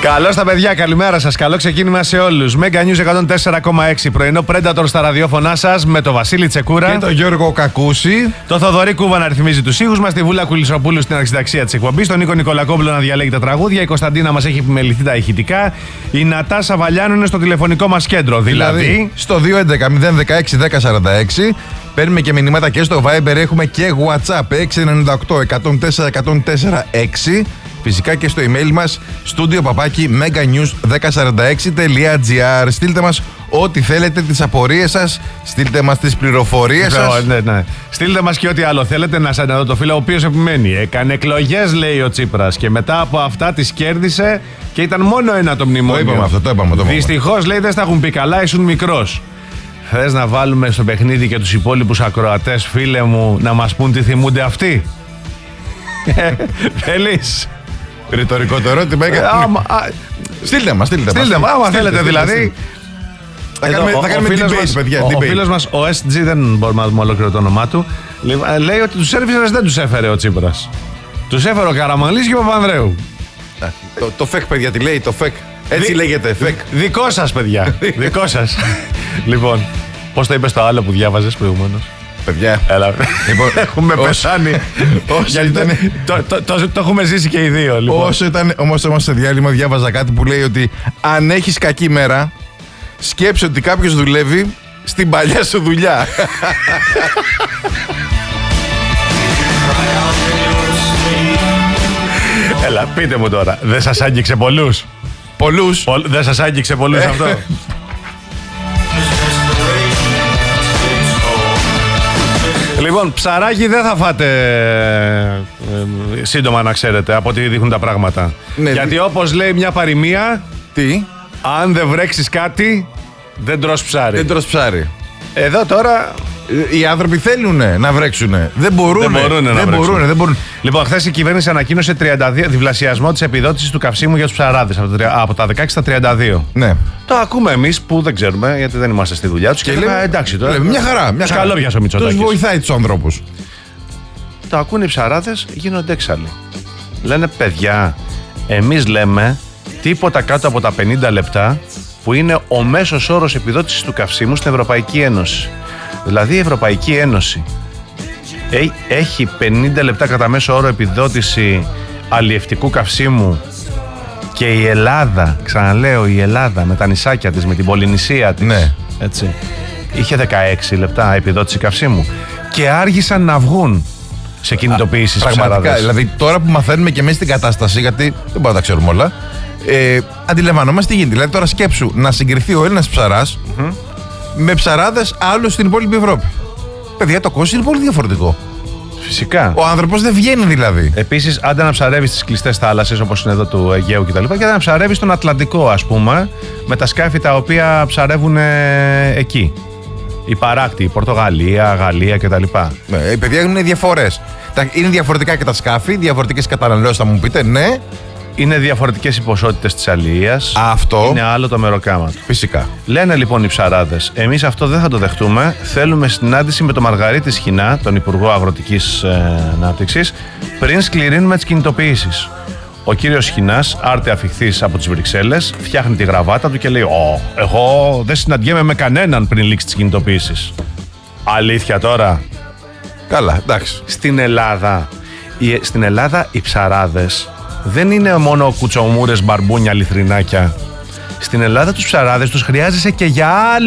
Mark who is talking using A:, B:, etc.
A: Καλώς τα παιδιά, καλημέρα σας. Καλό ξεκίνημα σε όλους. Mega News 104,6. Πρωινό Predator στα ραδιόφωνά σας με το Βασίλη Τσεκούρα
B: και τον Γιώργο Κακούση.
A: Το Θοδωρή Κούβα να ρυθμίζει τους ήχους μας. Τη Βούλα Κουλισσοπούλου στην αρχισυνταξία της εκπομπής. Τον Νίκο Νικολακόπουλο να διαλέγει τα τραγούδια. Η Κωνσταντίνα μας έχει επιμεληθεί τα ηχητικά. Η Νατάσα Βαλιάνου είναι στο τηλεφωνικό μας κέντρο. Δηλαδή
B: στο 211-016-1046. Παίρνουμε και μηνύματα και στο Viber. Έχουμε και WhatsApp 698-104-104-6. Φυσικά και στο email μας studio@meganews1046.gr. Στείλτε μας ό,τι θέλετε, τις απορίες σας, στείλτε μας τις πληροφορίες σας.
A: Ναι. Στείλτε μας και ό,τι άλλο θέλετε. Να δω το φίλο ο οποίος επιμένει. Έκανε εκλογές, λέει ο Τσίπρας, και μετά από αυτά τις κέρδισε και ήταν μόνο ένα το μνημόνιο.
B: Το είπαμε.
A: Δυστυχώς, λέει, δεν στα έχουν πει καλά, ήσουν μικρός. Θες να βάλουμε στο παιχνίδι και τους υπόλοιπους ακροατές, φίλε μου, να μας πούν τι θυμούνται αυτοί? Θέλεις?
B: Ρητορικό το ερώτημα. Στείλτε μας.
A: Άμα θέλετε δηλαδή.
B: Θα κάνουμε debate, παιδιά.
A: Ο φίλος μας, ο SG, δεν μπορούμε να δούμε ολόκληρο το όνομά του, λέει ότι τους σέρβισες δεν τους έφερε ο Τσίπρας. Τους έφερε ο Καραμανλής και ο Παπανδρέου.
B: Το φεκ, παιδιά, τι λέει, το φεκ. Έτσι λέγεται, φεκ.
A: Δικό σας, παιδιά. Δικό σας. Λοιπόν, πώς το είπες το άλλο που διάβαζες προηγουμένως?
B: Παιδιά,
A: έλα, έχουμε πεθάνει. Το έχουμε ζήσει και οι δύο. Λοιπόν.
B: Όσο ήταν όμως σε διάλειμμα, διάβαζα κάτι που λέει ότι αν έχεις κακή μέρα, σκέψου ότι κάποιος δουλεύει στην παλιά σου δουλειά.
A: Έλα, πείτε μου τώρα, δεν σας άγγιξε πολλούς? Δεν σας άγγιξε πολλούς αυτό? Λοιπόν, ψαράκι δεν θα φάτε σύντομα, να ξέρετε, από ό,τι δείχνουν τα πράγματα. Ναι, γιατί όπως λέει μια παροιμία, αν δεν βρέξεις κάτι, δεν τρως ψάρι. Εδώ τώρα
B: οι άνθρωποι θέλουν να βρέξουν. Δεν μπορούν.
A: Λοιπόν, χθες η κυβέρνηση ανακοίνωσε διπλασιασμό της επιδότησης του καυσίμου για τους ψαράδες από τα 16 στα 32.
B: Ναι.
A: Το ακούμε εμείς που δεν ξέρουμε, γιατί δεν είμαστε στη δουλειά τους. Και λέμε εντάξει τώρα.
B: Μια χαρά.
A: Καλό πιάσω ο Μητσοτάκης.
B: Τους βοηθάει τους ανθρώπους.
A: Το ακούνε οι ψαράδες, γίνονται έξαλλοι. Λένε, παιδιά, εμείς λέμε τίποτα κάτω από τα 50 λεπτά, που είναι ο μέσος όρος επιδότησης του καυσίμου στην Ευρωπαϊκή Ένωση. Δηλαδή η Ευρωπαϊκή Ένωση έχει 50 λεπτά κατά μέσο όρο επιδότηση αλλιευτικού καυσίμου, και η Ελλάδα, ξαναλέω, η Ελλάδα με τα νησάκια της, με την Πολυνησία της,
B: ναι,
A: έτσι, είχε 16 λεπτά επιδότηση καυσίμου και άργησαν να βγουν σε κινητοποιήσεις
B: πραγματικά, δηλαδή τώρα που μαθαίνουμε και εμείς την κατάσταση, γιατί δεν μπορούμε να τα ξέρουμε όλα, αντιλαμβανόμαστε τι γίνεται. Δηλαδή τώρα σκέψου να συγκριθεί ο Έλληνας ψαράς με ψαράδες άλλους στην υπόλοιπη Ευρώπη. Παιδιά, το κόστος είναι πολύ διαφορετικό.
A: Φυσικά.
B: Ο άνθρωπος δεν βγαίνει δηλαδή.
A: Επίσης, άντε να ψαρεύεις στις κλειστές θάλασσες όπως είναι εδώ του Αιγαίου κτλ. Και άντε να ψαρεύεις στον Ατλαντικό, ας πούμε, με τα σκάφη τα οποία ψαρεύουν εκεί. Η παράκτη, η Πορτογαλία, Γαλλία κτλ.
B: Ναι, παιδιά, είναι διαφορές. Είναι διαφορετικά και τα σκάφη, διαφορετικές καταναλώσεις, θα μου πείτε, ναι.
A: Είναι διαφορετικές οι ποσότητες της αλληλείας.
B: Αυτό.
A: Είναι άλλο το μεροκάμα του.
B: Φυσικά.
A: Λένε λοιπόν οι ψαράδες, εμείς αυτό δεν θα το δεχτούμε. Θέλουμε συνάντηση με τον Μαργαρίτη Σχοινά, τον Υπουργό Αγροτικής Ανάπτυξης, πριν σκληρύνουμε τις κινητοποιήσεις. Ο κύριος Σχοινάς, άρτια αφιχθής από τις Βρυξέλλες, φτιάχνει τη γραβάτα του και λέει: εγώ δεν συναντιέμαι με κανέναν πριν λήξει τις κινητοποιήσεις. Αλήθεια τώρα?
B: Καλά, εντάξει.
A: Στην Ελλάδα οι ψαράδες δεν είναι μόνο κουτσομούρες, μπαρμπούνια, λιθρινάκια. Στην Ελλάδα τους ψαράδες τους χρειάζεσαι και για